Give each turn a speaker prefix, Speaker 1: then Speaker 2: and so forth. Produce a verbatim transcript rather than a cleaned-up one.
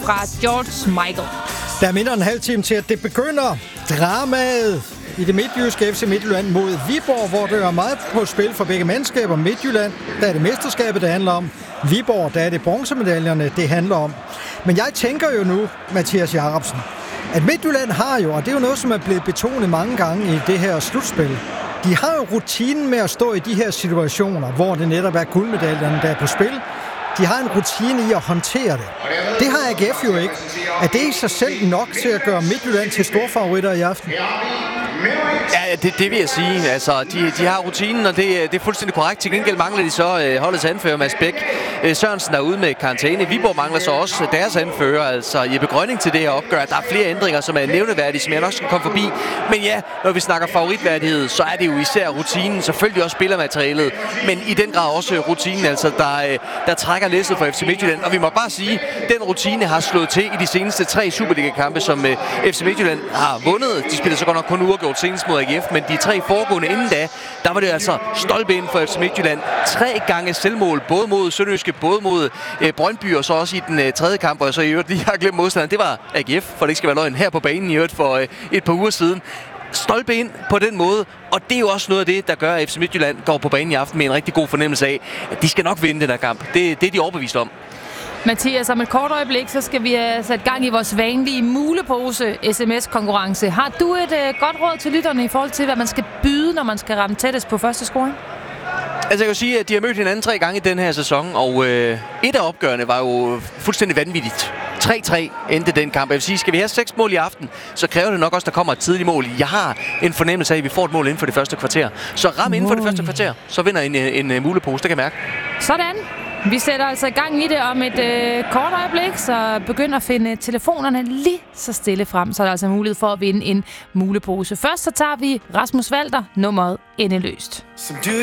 Speaker 1: fra George Michael.
Speaker 2: Der er mindre end en halv time til, at det begynder. Dramaet i det midtjyske F C Midtjylland mod Viborg, hvor der er meget på spil for begge mandskaber. Midtjylland, der er det mesterskabet, det handler om. Viborg, der er det bronzemedaljerne, det handler om. Men jeg tænker jo nu, Mathias Jacobsen, at Midtjylland har jo, og det er jo noget, som er blevet betonet mange gange i det her slutspil, de har jo rutinen med at stå i de her situationer, hvor det netop er guldmedaljerne, der er på spil. De har en rutine i at håndtere det. Det har A G F jo ikke. Er det i sig selv nok til at gøre Midtjylland til storfavoritter i aften?
Speaker 3: Ja, det, det vil jeg sige. Altså, de, de har rutinen, og det, det er fuldstændig korrekt. Til gengæld mangler de så øh, holdets anfører, Mads Bæk øh, Sørensen, er ude med karantæne. Viborg mangler så også deres anfører, altså Jeppe Grønning, til det her opgør. Der er flere ændringer, som er nævneværdige, som jeg nok skal komme forbi. Men ja, når vi snakker favoritværdighed, så er det jo især rutinen. Selvfølgelig også spillermaterialet, men i den grad også rutinen, altså, der, øh, der trækker læsset for F C Midtjylland. Og vi må bare sige, den rutine har slået til i de seneste tre Superliga-kampe, som øh, F C Midtjylland har vundet. De spiller så godt nok kun uafgjort senest mod A G F, men de tre foregående inden da, der var det altså stolpe ind for F C Midtjylland. Tre gange selvmål, både mod Sønderjyske, både mod øh, Brøndby, og så også i den øh, tredje kamp, hvor jeg så i øvrigt lige har glemt modstanderen. Det var A G F, for det ikke skal være løgn, her på banen i øvrigt for øh, et par uger siden. Stolpe ind på den måde, og det er jo også noget af det, der gør, at F C Midtjylland går på banen i aften med en rigtig god fornemmelse af, at de skal nok vinde den her kamp. Det, det er de overbevist om.
Speaker 1: Mathias, om et kort øjeblik, så skal vi have sat gang i vores vanlige mulepose sms-konkurrence. Har du et øh, godt råd til lytterne i forhold til, hvad man skal byde, når man skal ramme tættest på første scoring?
Speaker 3: Altså jeg kan sige, at de har mødt hinanden tre gange i den her sæson, og øh, et af opgørene var jo fuldstændig vanvittigt. tre tre endte den kamp. Jeg vil sige, skal vi have seks mål i aften, så kræver det nok også, der kommer et tidligt mål. Jeg har en fornemmelse af, at vi får et mål inden for det første kvarter. Så ram inden for det første kvarter, så vinder en, en, en mulepose, det kan jeg mærke.
Speaker 1: Sådan. Vi sætter altså i gang i det om et øh, kort øjeblik, så begynder at finde telefonerne lige så stille frem, så er der altså mulighed for at vinde en mulepose. Først så tager vi Rasmus Walter, nummeret Endeløst.